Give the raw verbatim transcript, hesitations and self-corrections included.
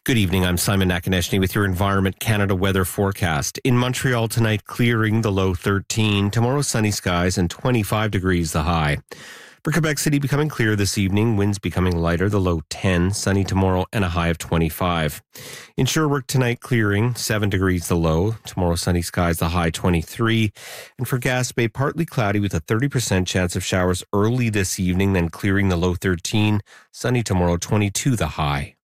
Good evening. I'm Simon Nakonechny with your Environment Canada weather forecast. In Montreal tonight, clearing, the low thirteen. Tomorrow, sunny skies and twenty-five degrees the high. For Quebec City, becoming clear this evening, winds becoming lighter, the low ten, sunny tomorrow and a high of twenty-five. In Sherbrooke tonight, clearing, seven degrees the low. Tomorrow, sunny skies, the high twenty-three. And for Gaspé, partly cloudy with a thirty percent chance of showers early this evening, then clearing, the low thirteen. Sunny tomorrow, twenty-two the high.